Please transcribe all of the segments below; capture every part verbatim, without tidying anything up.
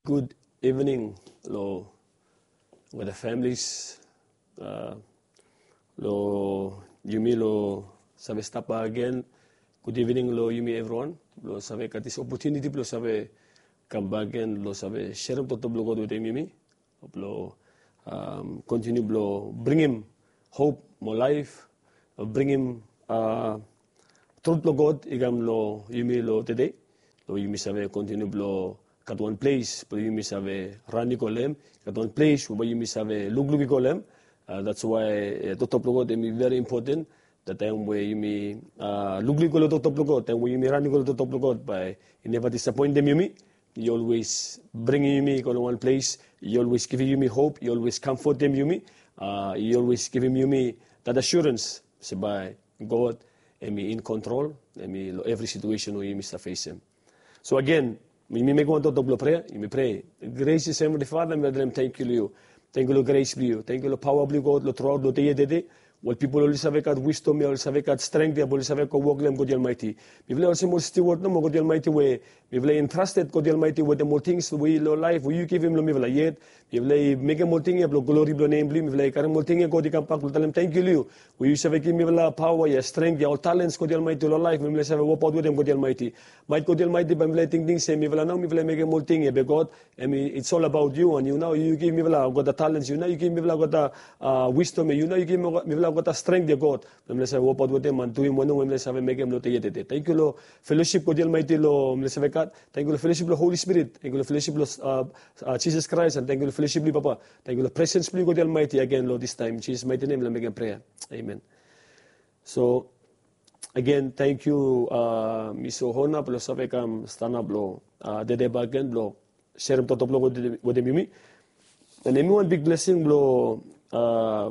Good evening, lo, with the families. Uh, lo, Yumi, lo, sabi stapa again. Good evening, lo, Yumi, everyone. Lo, sabi kat this opportunity, lo, sabi come back again, lo, sabi share to to blog with Yumi. Lo, um, continue, lo, bring him hope, more life, uh, bring him uh, truth, lo, God, igam, lo, Yumi, lo, today. Lo, Yumi, sabi continue, lo, kat one place, but Yumi, sabi rani kolem, kat one place, but Yumi, sabi luglugi kolem. Uh, that's why uh, to top logo is very important. The time where you me uh, lugli ko to top logo, time where you me rani ko to top logo, by you never disappoint them you me. You always bring you me to one place. You always give you me hope. You always comfort them you me. Uh, you always give him you me that assurance. So by God, and me in control, and me every situation where you me face him. So again, me make one to top prayer. You me pray. Gracious Heavenly Father, me them thank you. Thank you, Lord, grace you. Thank you, Lord, power you, God, Lord, throughout the day. Well, people always have got wisdom, they always have got strength, they always have got work them, God Almighty. We will also more steward no God Almighty way. We will entrusted God Almighty with the more things we Lord life, we you give him we will yet. We will make a more thing, Lord glory, Lord name, we will carry more thing, God can pack, tell him thank you. We use have give me power, your strength, your talents, God Almighty, Lord life, we will have a walk out with them, God Almighty. Might God Almighty, by letting things say, we will now, we will make a more thing, but God, I mean, it's all about you, and you know, you give me got the talents, you know, you give me got the uh, wisdom, you know, you give me got the strength, dear God. Let's have walk out with them and do him one when let's have make him lo tayete. Thank you, Lord. Fellowship God Almighty, Lord. Let's have kat. Thank you, Lord. Fellowship Lord Holy Spirit. Thank you, Lord. Fellowship Lord uh, uh, Jesus Christ, and thank you, Lord. Fellowship Lord Papa. Thank you, Lord. Presence please God Almighty again, Lord. This time, in Jesus' mighty name, let's make a prayer. Amen. So again, thank you, uh, Miss Ohona, Plo Savekam, stand up, Lord. Uh, Dede Bagan, Lord. Share him to top Lord with the Mimi. And everyone big blessing, Lord. Uh,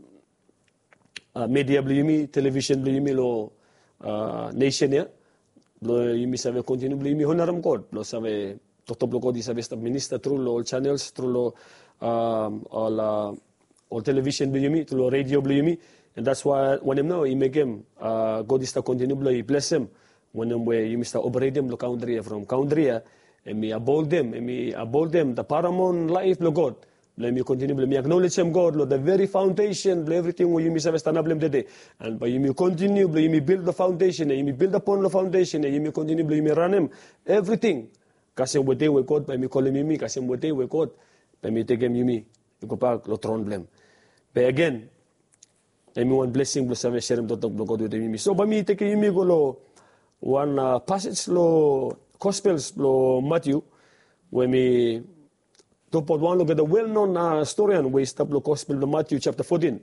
Uh, media beli yumi, television beli yumi lo uh, nation ya, lo yumi sabe continue beli yumi honaram kod, lo sabe top lo kod sabe staff minister through lo all channels through lo um, all uh, all television beli yumi, through lo radio beli yumi, and that's why when him now he make him uh, God is to continue beli bless him when him where yumi start operate them lo country from country ya, and me abold them, and me abold them the paramount life lo God. Let me continue, let me acknowledge him, God, Lord, the very foundation, everything where you may have stand up today. And by you may continue, you may build the foundation, you may build upon the foundation, you may continue, you may run him, everything. Kasi what they were God, by me call him me, kasi what they were God, by me take him you me, you go back, lo throne blame. But again, let me one blessing, bless him, share him to talk, God with me. So by me take him me go, lo, one uh, passage, lo, Gospels, lo, Matthew, where me, to put one look at the well-known uh, historian, we stop the Gospel of Matthew chapter fourteen.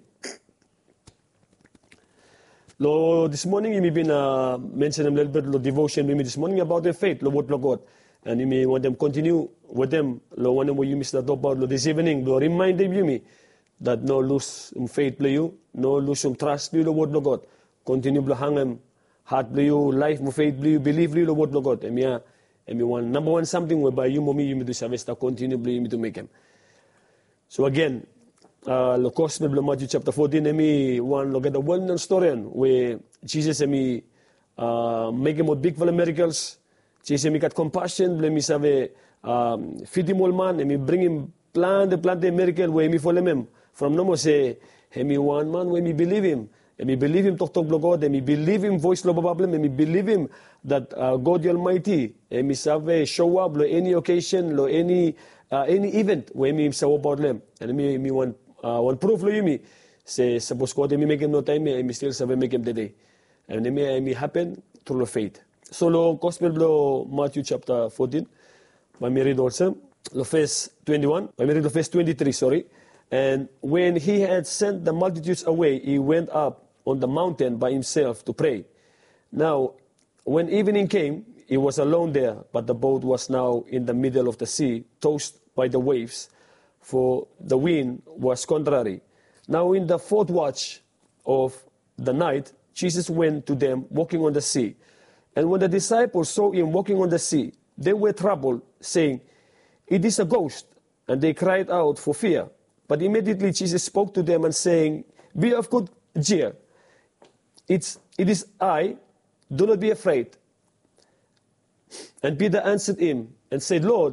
Lo, this morning, you may be uh, mentioning a little bit of devotion with me this morning about their faith, lo, what lo God. And you may want them continue with them, lo, one of you miss that about lo, this evening, lo, remind them you me that no lose um, faith play you, no lose um, trust play you, lo, what lo God. Continue to hang them, heart play you, life mo faith play you, believe play you, lo, what lo God. And yeah, and me want number one something whereby you mommy you me do service to continue you me to make him. So again, uh the Gospel of Matthew chapter fourteen, and me one look at the well-known story where Jesus and me uh make him with big full of miracles. Jesus and me got compassion, let me say um feed him all man, and me bring him plan the plan the miracle where me follow him. From no more say, hey me one man where me believe him. And we believe him talk talk God, and we believe him voice lo problem, and we believe him that uh, God the Almighty, and we have show up lo any occasion, lo any uh, any event where we show up problem, and me me one uh, one proof lo you me say suppose God me make him no time, and me still have make him today, and me me happen through the faith. So lo Gospel lo Matthew chapter fourteen, by me read also lo verse twenty-one, by me read lo verse twenty-three, sorry, and when he had sent the multitudes away, he went up on the mountain by himself to pray. Now, when evening came, he was alone there, but the boat was now in the middle of the sea, tossed by the waves, for the wind was contrary. Now in the fourth watch of the night, Jesus went to them walking on the sea. And when the disciples saw him walking on the sea, they were troubled, saying, "It is a ghost." And they cried out for fear. But immediately Jesus spoke to them and saying, "Be of good cheer. It's, it is I, do not be afraid." And Peter answered him and said, "Lord,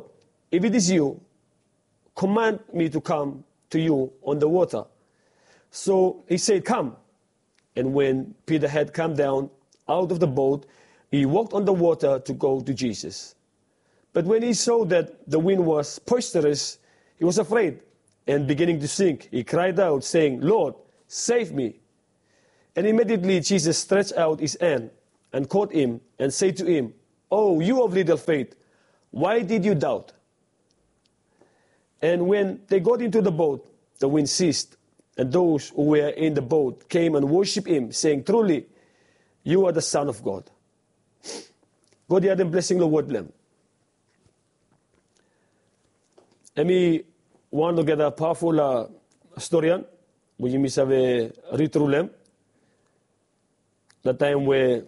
if it is you, command me to come to you on the water. So he said, come. And when Peter had come down out of the boat, he walked on the water to go to Jesus. But when he saw that the wind was boisterous, he was afraid, and beginning to sink, he cried out, saying, Lord, save me. And immediately Jesus stretched out his hand and caught him and said to him, Oh, you of little faith, why did you doubt? And when they got into the boat, the wind ceased, and those who were in the boat came and worshipped him, saying, Truly, you are the Son of God. God i den blessing lo word lem. Emi one look at a powerful uh, historian, when you miss have a read through them. The time where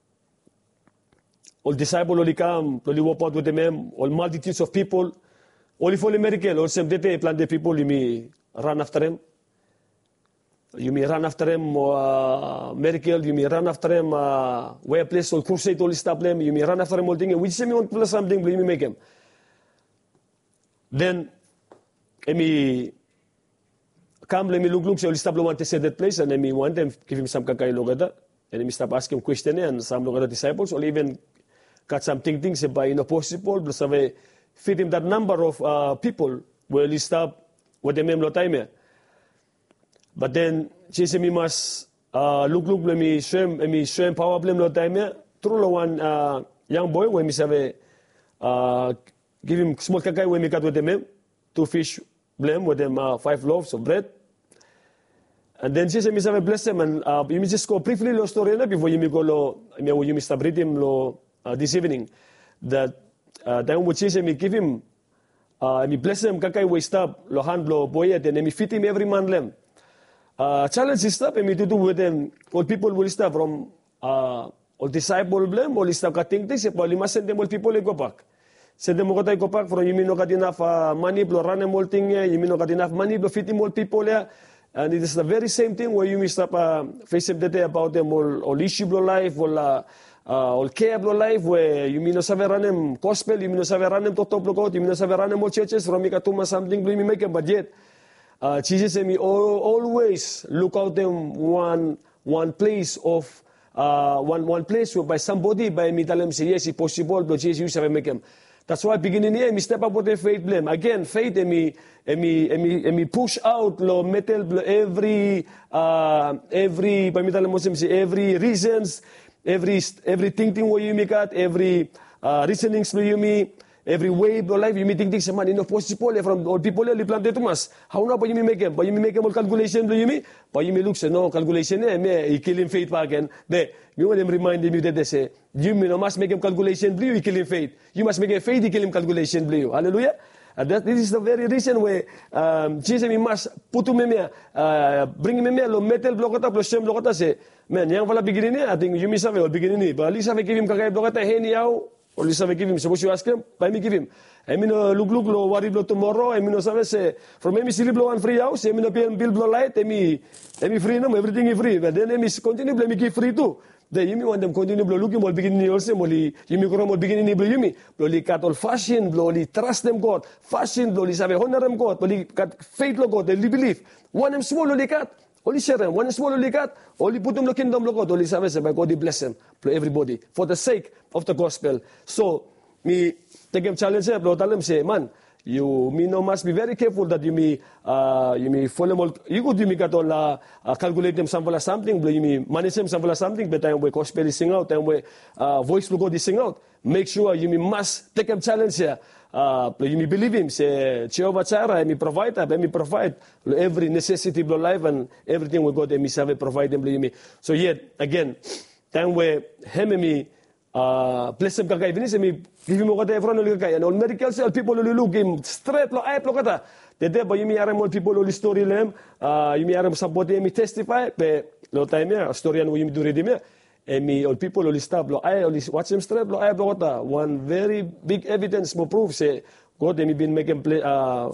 all disciples only come, only walk out with them, all multitudes of people, only for the miracle, all same day, plan the people, you may run after them. You may run after them, uh, miracle, you may run after them, uh, where place, or crusade, all stop them, you may run after them, all things, which say me want to plus something, you may make them. Then, emi come, let me look, look, so stop want to say that place, and emi want them, give him some kakai logada, and emi stop asking question, and some logada disciples, or even got some things about, you know, possible, but so fit him that number of uh, people, where he stop, what they mean, time. But then, Jesus me must uh, look, look, let me swim, let me swim power blame no time. True one uh, young boy, when me say, uh, give him small kakai when me cut with them, two fish blame with them, uh, five loaves of bread. And then Jesus me say bless them, and uh, you me just go briefly lo story na before you me go lo, I mean you me start reading lo uh, this evening that uh, then what Jesus me give him, uh, me bless them kakai we stop lo hand lo boy and then me fit him every man lem. Uh, challenge is stop, and me to do with them. All people will stop from uh, all disciple blame, all stop cutting things. But you must send them all people go back. Send them go back from you mean not got enough uh, money, blow run them all thing. You mean not got enough money, blow fit them all people there. And it is the very same thing where you stop uh, face up the day about them all, all issue blow life, all uh, uh, all care blow life. Where you mean not have run them gospel, you mean not have run them to top blow out, you mean not have run them all churches from me katuma something blow me make them, but yet. Uh, Jesus said me always look out them one one place of uh, one one place where by somebody by me tell them say yes it's possible but Jesus you have make them. That's why beginning here me step up with the faith blame again faith and me and me and me and me push out lo metal every uh, every by me tell them say every reasons every everything thing where you make out every uh, reasonings where you me. Every way of life, you may think things man, you know, possible from all people, you plan to mas. How now, but you may make them, but you may make them all calculation, you may, but you may look, say, no, calculation, eh, may, you kill him faith again. They, you want them remind you that they say, you may not must make him calculation, you kill him faith. You must make a faith, you kill him calculation, you. Hallelujah. And that this is the very reason where um, Jesus must put him in uh, bring him in lo metal blokata plus same blokata say, man, yang wala beginning, I think you miss have all beginning, but at least I give him kakay blokata, hey, niyaw. Or at least I give him. Suppose you ask him, by me give him. I mean, uh, look, look, lo, worry, blow tomorrow. I mean, no, say, from me, sleep, blow, and free house. I mean, bill, blow light. I mean, I mean, free, no, everything is free. But then, I mean, continue, let me give free too. Then, you mean, want them continue, blow, looking, blow, beginning, also, blow, you mean, grow, blow, beginning, blow, you mean, blow, li, cut all fashion, blow, li, trust them, God. Fashion, blow, li, sabe, honor them, God. Blow, li, cut faith, lo, God, they believe. One them small, li, cut. Only share them. One small, li, cut. Only put them, lo, kingdom, lo, God. Only sabe, say, by God, he bless them. Blow, everybody. For the sake of the gospel. So, me take him challenge him, tell him say, man, you me no must be very careful that you me uh you me follow all you could you me got all uh, uh, calculate them sample or something, but you me manage them sample or something, but time we gospel is sing out, time we uh voice logo is sing out. Make sure you me must take him challenge here. Uh you me believe him, say Jehovah Jireh, me provide up, me provide every necessity of life and everything we got, me serve provide them me. So yet again, time we him me Uh, bless him kakay. Vinis, mi give him kata everyone uli kakay. And all miracles, all people uli look him straight lo ayap lo kata. Dede ba yumi aram all people uli story lem. Uh, yumi aram support yumi testify. Pe lo time ya story anu yumi duri dim ya. Emi all people uli stop lo ay uli watch him straight lo ayap lo kata. One very big evidence mo prove say God emi been make him play. Uh,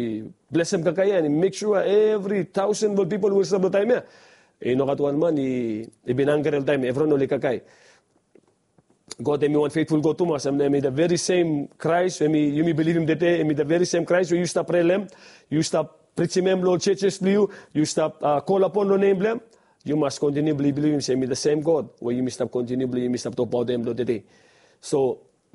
bless him kakay and make sure every thousand people will stop lo time ya. Eh no katuan man i ibinangker el time everyone uli kakay. God, emi one faithful God Thomas, emi the very same Christ, emi you me believe him that day, emi the very same Christ, you stop pray them, you stop preaching them, Lord churches you, you stop uh, call upon the name them, you must continually believe him, say me the same God, where you must stop continually, you must stop talk about them, Lord today. So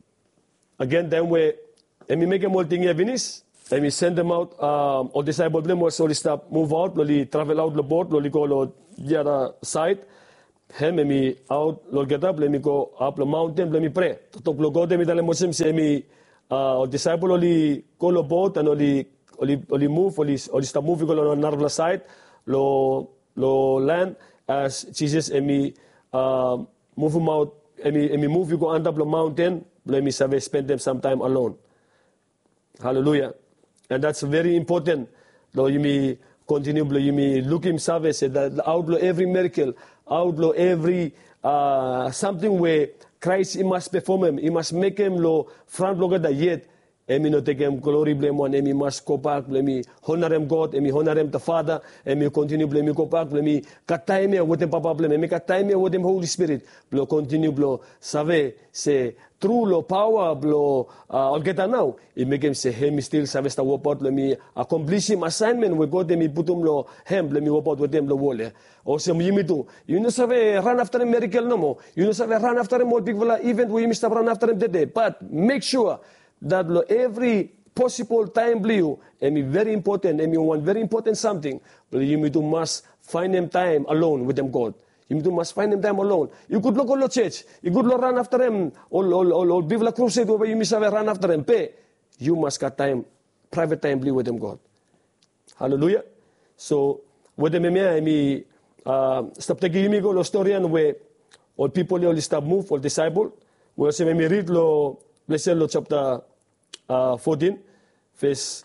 again, then we, emi make them all thing evidence, emi send them out, um, all disciple them also stop move out, loli travel out the boat, loli go Lord the other side. Hem, let me out, Lord, get up, let me go up the mountain, let me pray. Top lo go, me dale Muslim, say me, uh, disciple only go lo boat and only, only, only move, only, only stop moving on another side, lo, lo land, as Jesus, and me, uh, move him out, and me, and me move, you go under the mountain, let me have spend them some time alone. Hallelujah. And that's very important. Lord, you may continue, you may look him service, that outlaw every miracle, outlaw every uh, something where Christ he must perform him, he must make him lo front look at the yet, and me not take him glory blame one, and me must go back, let me honor him God, and me honor him the Father, and me continue blame me go back, let me cut time here with him Papa blame, me cut time here with him Holy Spirit, blow continue blow save say true lo power blow uh, I'll get that now. It make him say him still save sta work out, let me accomplish him assignment with God, let me put him lo him, let me work out with him lo wall. O se you me too. You know save run after him miracle no more. You know save run after him all big event where you must run after him today. But make sure that lo every possible time blue and very important and one very important something, but you me too must find him time alone with them God. You must find him time alone. You could look all the church. You could look run after him. All, all, all, all, Bivla crusade over you must have run after him. Pay. You must got time, private time, be with him, God. Hallelujah. So, with them, me, uh, stop taking me go, the story and where all people, all stop move, all disciple. We also me read, lo, blessed, lo, chapter uh, fourteen, verse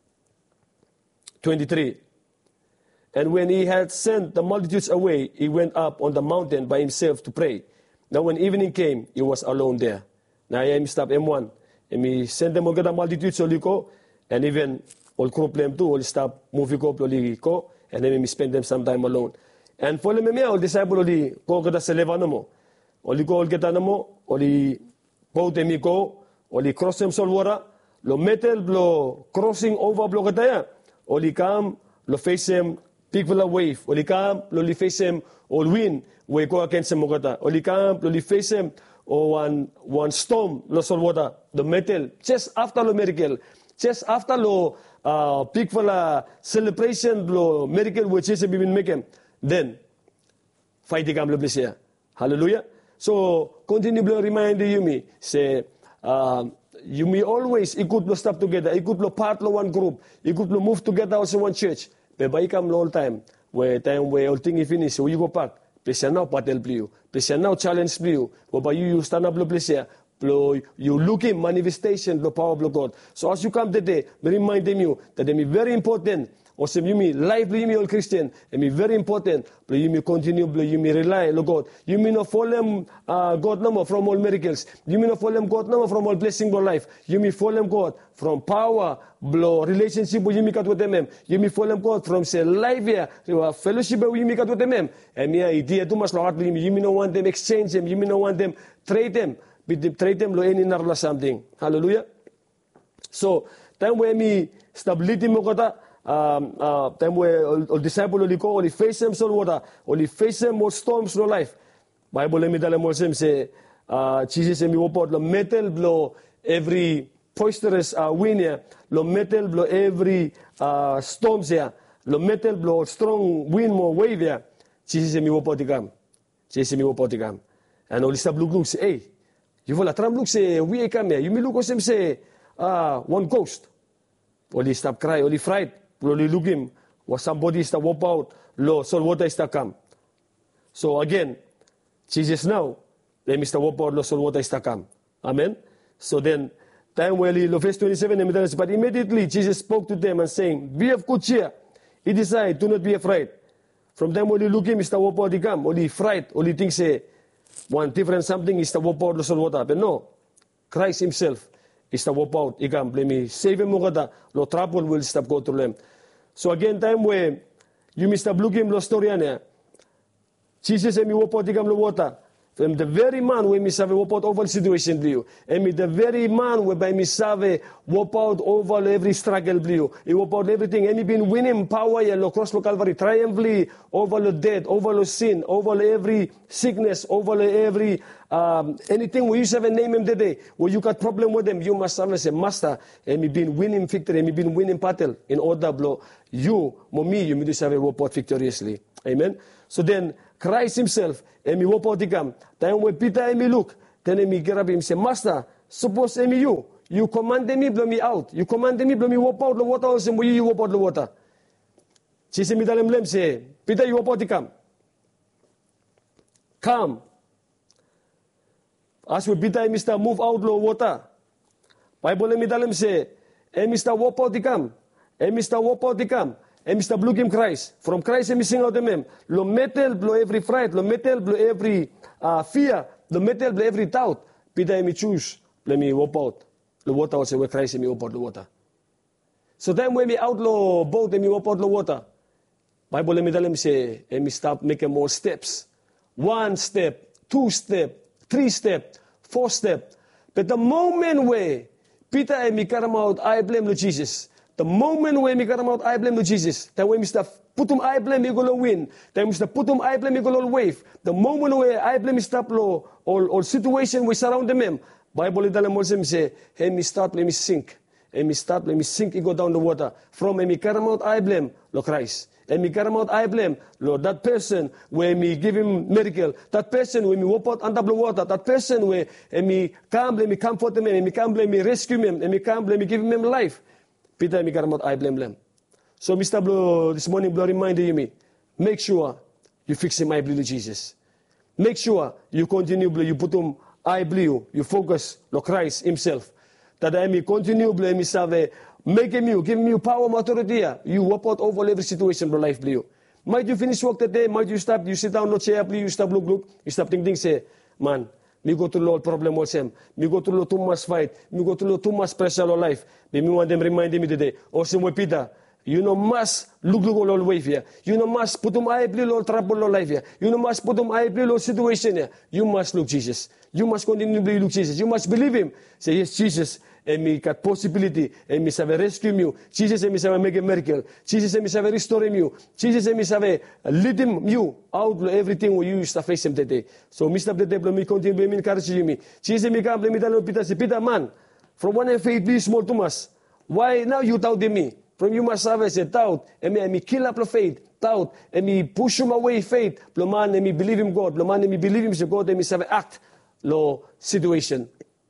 twenty-three. And when he had sent the multitudes away, he went up on the mountain by himself to pray. Now when evening came, he was alone there. Now I am stop M one. And he sent them all the multitudes, and even all group them too, all stop moving up, and then he spend them some time alone. And for me, all disciple, only go get a selevanamo. Only go get anamo, only go to me go, only cross them sol water, lo metal, lo crossing over blocataya, only come, lo face them. Big villa wave, oli kam, loli face him, or wind, we go against him, oli kam, loli face him, or one, one storm, loss of water, the metal, just after the miracle, just after the uh, big villa celebration, the miracle which is been making, then, fighting kam lo hallelujah. So, continue to remind you me, say, uh, you may always, you could stop together, you could part of one group, you could move together also one church. But by come all time, where time where all things finish, so you go back. Please now battle you. Please now challenge you. But by you, you stand up, please you look in manifestation, the power of God. So as you come today, remind them you that they are very important. Also, you may life, you may all Christian, and be very important. But you may continue, you may rely on God. You may not follow uh, God number from all miracles. You may not follow God number from all blessing of life. You may follow God from power, blow relationship you may cut with them. You may follow God from say life here, fellowship you may cut with them. And me idea too much lot. You may not want them exchange them. You may not want them trade them. But trade them lo any narla something. Hallelujah. So time when me stability mo kata. Um, uh, time where all disciple only go, only face them so water, only face them more storms no life. Bible let me tell them also say, uh, Jesus and me wopot lo metal blow every boisterous uh, wind here, lo metal blow every uh, storms here, lo metal blow strong wind more wave here. Jesus and me wopot ikam, Jesus and me wopot ikam, and only stop look look say, hey, you will a tram look say we come here. You may look at him say, ah, uh, one ghost. Only stop cry, only fright. Only look him, or somebody is to wop out, lo, so water is to come. So again, Jesus now, let me start wop out, lo, so water is to come. Amen. So then, time where lo, verse twenty-seven, but immediately Jesus spoke to them and saying, be of good cheer. He decided, do not be afraid. From them only look him is to wop out, he come, only fright, only think say, one different something is to wop out, lo, so water. But no, Christ himself is to wop out, he come, let me save him, lo trouble will stop go through them. So again, time where you must look him lo story ane. Jesus and me wop out, he come lo water. From the very man where mi save walk out over the situation blue. And me the very man whereby mi save walk out over every struggle blue. He walk out everything. And he been winning power ya lo cross lo Calvary triumphantly over the death, over the sin, over every sickness, over every um, anything where you have a name him today, where you got problem with them, you must have as a master. And me been winning victory, and me been winning battle in order blow. You, me, you me do have a walk out victoriously. Amen. So then Christ himself, and me walk out the gam. Then when Peter and me look, then me get up him say, Master, suppose me you, you commanded me blow me out. You commanded me blow me walk out the water, or say, you walk out the water. She say, me tell him, say, Peter, you walk out the gam. Come. As we Peter and Mister move out the water. Bible me tell him say, and Mister walk out the gam. And Mister walk out the gam. And Mister Blue Kim Christ. From Christ, and sing out the mem. Lo metal blow every fright. Lo metal blow every uh, fear. Lo metal blow every doubt. Peter and me choose. Let me walk out. The water was where Christ and me walk out the water. So then when me out the boat and me walk out the water. Bible let me tell him say, and me stop making more steps. One step, two step, three step, four step. But the moment where Peter and me come out, I blame the Jesus. The moment when me come out, I blame the Jesus. Then when Mister put him, I blame, he go win. Then Mister put him, I blame, he go wave. The moment where I blame, stop law, all, all situation we surround them. Bible tell him say, hey, me start, let me sink. And me start, let me sink, he go down the water. From me come out, I blame, Lord Christ. And me come out, I blame, Lord, that person where me give him miracle, that person where me walk out under the water, that person where and me come, let me comfort him, and me come, let me rescue him, and me come, let me give him life. Peter, me come out, I blame them. So Mister Blue, this morning, Blue reminded you me, make sure you fix him, I believe Jesus. Make sure you continue, Blue, you put him, I believe, you focus on Christ himself. That I may continue, Blue, me serve, make him you, give him you power and authority. You walk out over every situation of life, Blue. Might you finish work today, might you stop, you sit down, no chair, Blue, you stop, look, look, you stop thinking, say, man, me go through a lot of problem also. Me go through too much fight. Me go through too much pressure in life. Me want them reminding me today. Also, with Peter, you know must look look all way here. You know must put them eye blue all trouble all life here. You know must put them eye blue all situation here. You must look Jesus. You must continue to look Jesus. You must believe him. Say yes, Jesus. And me got possibility. And me save rescue you. Jesus and me save make a miracle. Jesus and me save restore you. Jesus and me save lead him you out of everything we used to face him today. So Mister the devil me continue to encourage you me. Jesus me come me tell Peter say Peter man, from one faith be small to mass. Why now you doubted me? From you must have a doubt. And me, and me kill up the faith. Doubt. And me push him away faith. Lo man and me believe him God. Lo man and me believe him so God and me save act. Lo situation.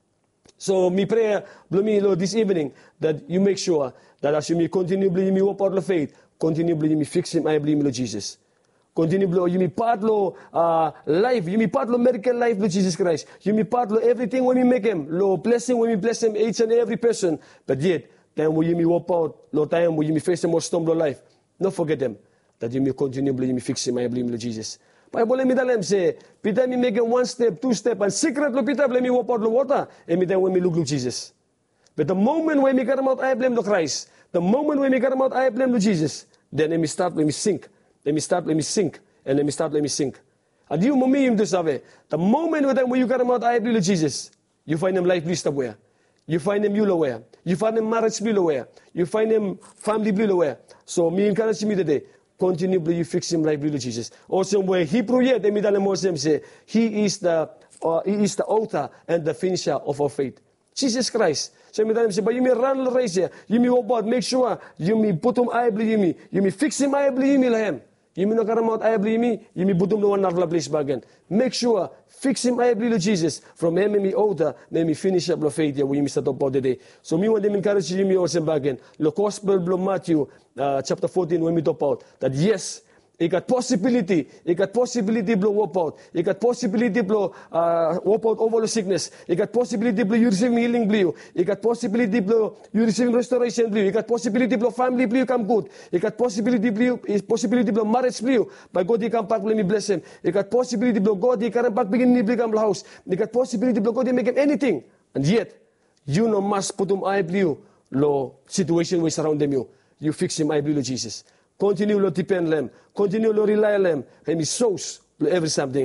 So me pray, me Lord, this evening that you make sure that as you me continue believing me walk out the faith, continue believing me fix him, I believe me Lord Jesus. Continue believing you me part lo uh, life, you me part lo miracle life Lord Jesus Christ. You me part lo everything when we make him, lo blessing when we bless him each and every person. But yet, time when you me walk out, lo time when you me face him or storm lo life, don't forget them that you me continue believing me fix him, I believe me Lord Jesus. Bible me tell him say, Peter me make one step, two step, and secret lo Peter blame me walk out the water, and me then when me look look Jesus. But the moment when me come out, I blame the Christ. The moment when me come out, I blame the Jesus. Then let me start, let me sink. Let me start, let me sink. And let me start, let me sink. And you mumi him to save. The moment when you come out, I blame the Jesus. You find him life blessed where. You find him you where. You find him marriage blue where. You find him family blue where. So me encourage me today. Continue you fix him like blue Jesus. Also where Hebrew yet they middle Muslim say he is the uh, he is the author and the finisher of our faith. Jesus Christ. So me tell him say, but you may run the race here. You may about make sure you may put him I believe me. You may fix him I believe me like him. You may not come out I believe me. You may put him the one another place back again. Make sure fix him I believe Jesus. From him me author, may me finish up the faith here we start about the day. So me want them encourage you me also back again. The gospel of Matthew uh, chapter fourteen when we talk about that yes. It got possibility. It got possibility blow walk out. It got possibility blow uh, walk out over the sickness. It got possibility blow you receiving healing blow. It got possibility blow you receiving restoration blow. It got possibility blow family blow come good. It got possibility blow possibility blow marriage blow. By God he come back let me bless him. It got possibility blow God he come back begin to become the house. It got possibility blow God he make him anything. And yet you no must put him I blow lo situation we surround them you. You fix him I blow Jesus. Continue to depend on them. Continue to rely on them. And he shows every something.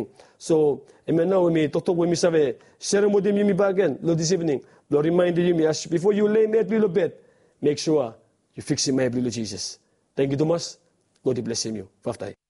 So, amen now, we talk with me sabi, share mo din yumi bagan, lo this evening, lo remind yumi as before you lay me at little bed, make sure you fix him my Jesus. Thank you, Thomas. God bless him you. Faftay.